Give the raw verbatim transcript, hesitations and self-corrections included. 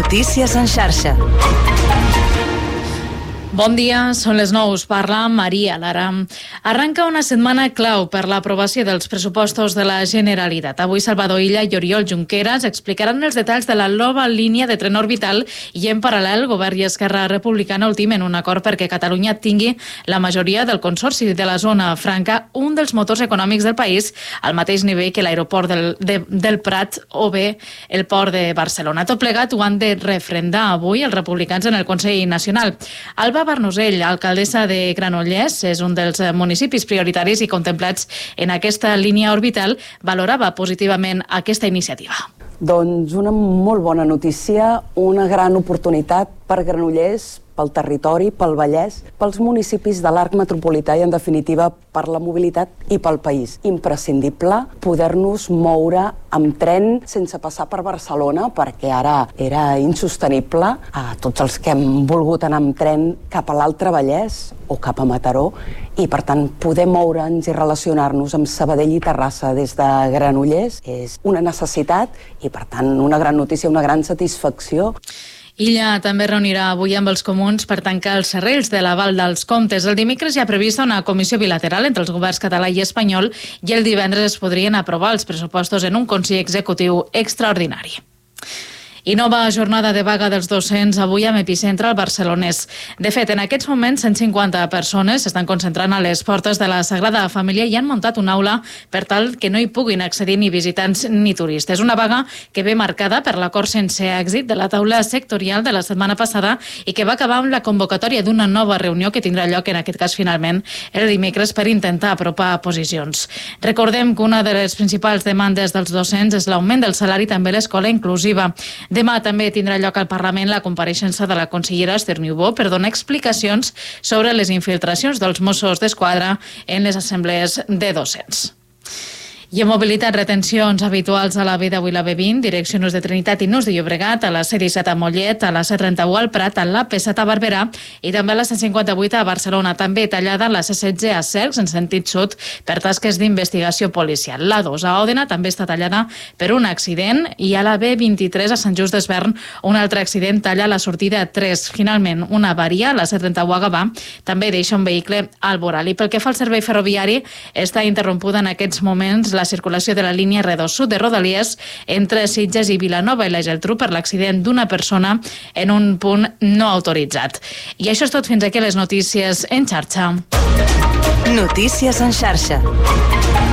Notícies en xarxa. Bon dia, són les nou, us parla Maria Lara. Arranca una setmana clau per l'aprovació dels pressupostos de la Generalitat. Avui Salvador Illa i Oriol Junqueras explicaran els detalls de la nova línia de tren orbital i en paral·lel Govern i Esquerra Republicana ultimen un acord perquè Catalunya tingui la majoria del consorci de la zona franca, un dels motors econòmics del país, al mateix nivell que l'aeroport del, de, del Prat o bé el port de Barcelona. Tot plegat ho han de refrendar avui els republicans en el Consell Nacional. Alba Barnosell, alcaldessa de Granollers, és un dels municipis prioritaris i contemplats en aquesta línia orbital, valorava positivament aquesta iniciativa. Doncs una molt bona notícia, una gran oportunitat per Granollers, pel territori, pel Vallès, pels municipis de l'arc metropolità i, en definitiva, per la mobilitat i pel país. Imprescindible poder-nos moure amb tren sense passar per Barcelona, perquè ara era insostenible. A tots els que hem volgut anar amb tren cap a l'Altre Vallès o cap a Mataró, i, per tant, poder moure'ns i relacionar-nos amb Sabadell i Terrassa des de Granollers és una necessitat i, per tant, una gran notícia, una gran satisfacció. Illa també reunirà avui amb els comuns per tancar els serrells de la Val dels Comtes. El dimecres hi ha prevista una comissió bilateral entre els governs català i espanyol i el divendres es podrien aprovar els pressupostos en un Consell Executiu extraordinari. I nova jornada de vaga dels docents avui amb epicentre al barcelonès. De fet, en aquests moments, cent cinquanta persones s'estan concentrant a les portes de la Sagrada Família i han muntat una aula per tal que no hi puguin accedir ni visitants ni turistes. Una vaga que ve marcada per l'acord sense èxit de la taula sectorial de la setmana passada i que va acabar amb la convocatòria d'una nova reunió que tindrà lloc, en aquest cas finalment, el dimecres per intentar apropar posicions. Recordem que una de les principals demandes dels docents és l'augment del salari i també l'escola inclusiva. Demà també tindrà lloc al Parlament la compareixença de la consellera Esther Niubó per donar explicacions sobre les infiltracions dels Mossos d'Esquadra en les assemblees de docents. I en mobilitat, retencions habituals a la B deu i la B vint, direcció Nus de Trinitat i Nus de Llobregat, a la C disset a Mollet, a la C trenta-u al Prat, a la P set a Barberà i també a la C cinquanta-vuit a Barcelona. També tallada la C setze a Cercs en sentit sud per tasques d'investigació policial. La dos a Òdena també està tallada per un accident i a la B vint-i-tres a Sant Just d'Esvern un altre accident talla la sortida tres. Finalment, una avaria, la C trenta-u a Gavà, també deixa un vehicle al voral. I pel que fa al servei ferroviari, està interrompuda en aquests moments la circulació de la línia R dos Sud de Rodalies entre Sitges i Vilanova i la Geltrú per l'accident d'una persona en un punt no autoritzat. I això és tot, fins aquí les notícies en xarxa. Notícies en xarxa.